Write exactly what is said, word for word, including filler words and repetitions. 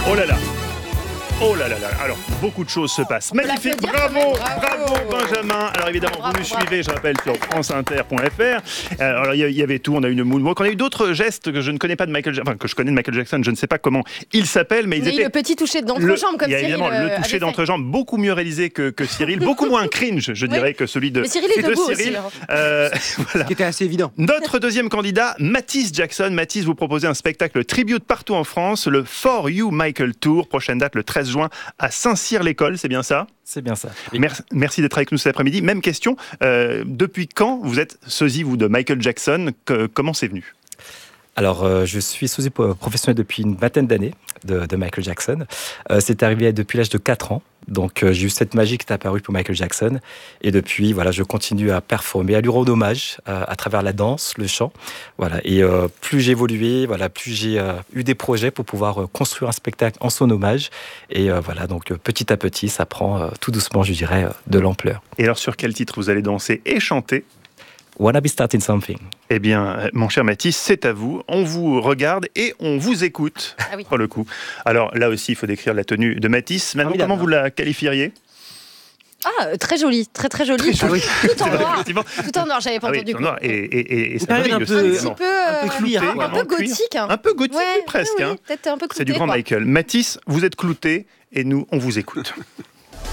Oh là là. Oh là là là, alors beaucoup de choses se passent. Magnifique, bravo, bravo, bravo Benjamin. Alors évidemment, bravo, vous nous bravo. suivez, je rappelle, sur france inter point f r. Alors il y avait tout, on a eu une moonwalk, on a eu d'autres gestes que je ne connais pas de Michael Jackson, enfin que je connais de Michael Jackson, je ne sais pas comment il s'appelle, mais ils mais étaient... le petit toucher d'entrejambe comme Cyril. Il y a évidemment euh, le toucher d'entrejambe, beaucoup mieux réalisé que, que Cyril, beaucoup moins cringe, je dirais, oui. que celui de, mais Cyril est de debout Cyril. Aussi, hein. euh, voilà. Ce qui était assez évident. Notre deuxième candidat, Matisse Jackson. Matisse, vous proposez un spectacle tribute partout en France, le For You Michael Tour, prochaine date le treize juin à Saint-Cyr-l'École, c'est bien ça ? C'est bien ça. Oui. Merci, merci d'être avec nous cet après-midi. Même question, euh, depuis quand vous êtes sosie, vous, de Michael Jackson ? que, Comment c'est venu ? Alors, euh, je suis sosie professionnel depuis une vingtaine d'années de, de Michael Jackson. Euh, c'est arrivé depuis l'âge de quatre ans. Donc, euh, j'ai eu cette magie qui est apparue pour Michael Jackson. Et depuis, voilà, je continue à performer, à lui rendre hommage euh, à travers la danse, le chant. Voilà. Et euh, plus j'ai évolué, voilà, plus j'ai euh, eu des projets pour pouvoir euh, construire un spectacle en son hommage. Et euh, voilà, donc euh, petit à petit, ça prend euh, tout doucement, je dirais, euh, de l'ampleur. Et alors, sur quel titre vous allez danser et chanter ? Wanna be starting something. Eh bien, mon cher Matisse, c'est à vous. On vous regarde et on vous écoute. Ah oui. Pour le coup. Alors là aussi, il faut décrire la tenue de Matisse. Maintenant, comment vous la qualifieriez ? Ah, très jolie, très très jolie. Très jolie. Tout en noir. Tout en noir, j'avais pas ah oui, entendu. Tout en noir et, et, et, et ça brille un peu, peu, un petit peu, euh, un peu cuir, un, un peu gothique. Hein. Un peu gothique, ouais, presque. Oui, hein. peut-être un peu clouté. C'est du grand quoi. Michael. Matisse, vous êtes clouté et nous, on vous écoute.